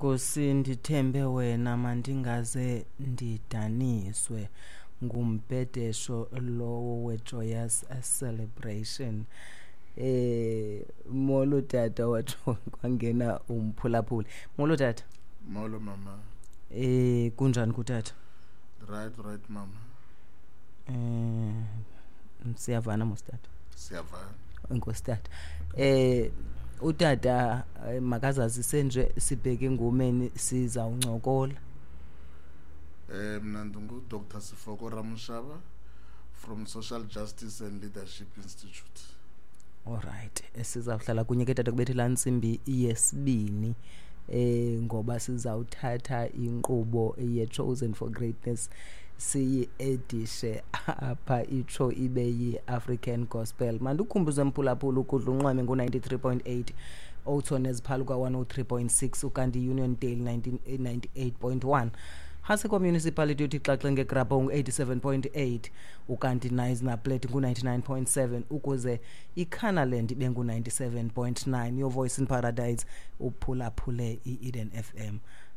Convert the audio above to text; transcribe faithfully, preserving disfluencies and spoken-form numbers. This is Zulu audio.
Nkosi ndithembe wena mandingaze ndidaniswe ngumbhedesho lowo we-joyous celebration. Eh molo tata wathi kwangena umphulaphuli. Molo tata. Molo mama. Eh kunjani kutata? Right right mama. Eh siyavana mostata. Siyavana. Inkosi tata. Eh utata makazazise nje sibheke ngomeni sizawuncokola. Eh mina ndingu Doctor Sifoko Ramushaba from Social Justice and Leadership Institute. All right, sizawuhlala kunye ke tata kubethe la nsimbi yesibini eh ngoba sizawuthatha inqubo ye Chosen for Greatness siyi edishe apha icho ibe yi African Gospel. Mandukhumbuze mphulaphula ukudla unqweme ngo ninety-three point eight, Otones Phaluka one oh three point six, ukanti Union Dale ninety-eight point one. Haseko municipality uthi xaxe ngeGrabong eighty-seven point eight, ukanti Nice na Plate ku ninety-nine point seven, ukuze iCanaland bengu ninety-seven point nine. Your voice in paradise uphulaphule iEden F M.